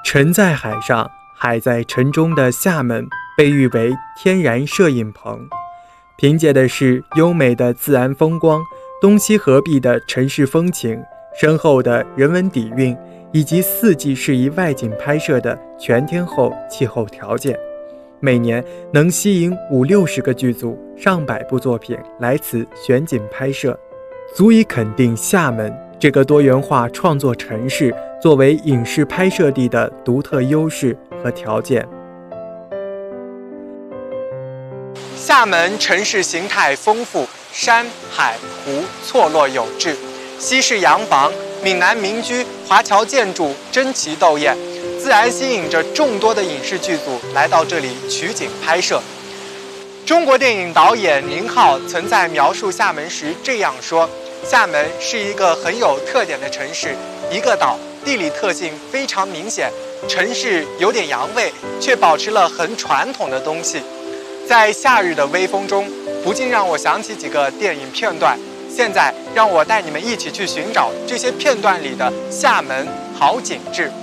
沉在海上，海在沉中的厦门被誉为天然摄影棚，凭借的是优美的自然风光、东西合璧的城市风情、深厚的人文底蕴，以及四季适宜外景拍摄的全天候气候条件，每年能吸引50-60个剧组、上百部作品来此选景拍摄，足以肯定厦门这个多元化创作城市作为影视拍摄地的独特优势和条件。厦门城市形态丰富，山海湖错落有致，西式洋房、闽南民居、华侨建筑争奇斗艳，自然吸引着众多的影视剧组来到这里取景拍摄。中国电影导演宁浩曾在描述厦门时这样说：厦门是一个很有特点的城市，一个岛，地理特性非常明显，城市有点洋味，却保持了很传统的东西。在夏日的微风中，不禁让我想起几个电影片段。现在让我带你们一起去寻找这些片段里的厦门好景致。